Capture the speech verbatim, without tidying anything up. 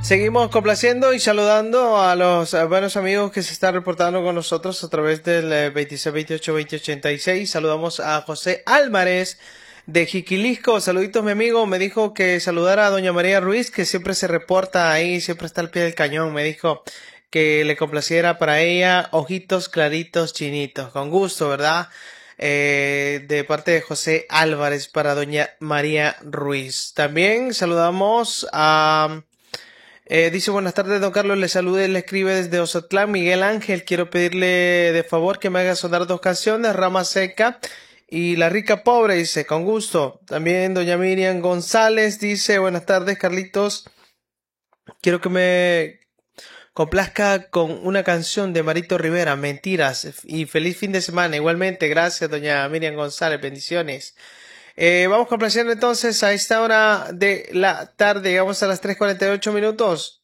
Seguimos complaciendo y saludando a los eh, buenos amigos que se están reportando con nosotros a través del eh, veintiséis veintiocho veinte ochenta y seis. Saludamos a José Álvarez de Jiquilisco. Saluditos, mi amigo. Me dijo que saludara a doña María Ruiz, que siempre se reporta ahí, siempre está al pie del cañón. Me dijo que le complaciera para ella ojitos claritos chinitos. Con gusto, ¿verdad? Eh, de parte de José Álvarez para doña María Ruiz. También saludamos a... Eh, dice, buenas tardes, don Carlos, le salude, le escribe desde Ozotlán, Miguel Ángel. Quiero pedirle de favor que me haga sonar dos canciones, Rama Seca y La Rica Pobre, dice, con gusto. También doña Miriam González dice, buenas tardes, Carlitos. Quiero que me complazca con una canción de Marito Rivera, Mentiras, y feliz fin de semana. Igualmente, gracias, doña Miriam González, bendiciones. Eh, vamos complaciendo entonces a esta hora de la tarde, llegamos a las tres cuarenta y ocho minutos.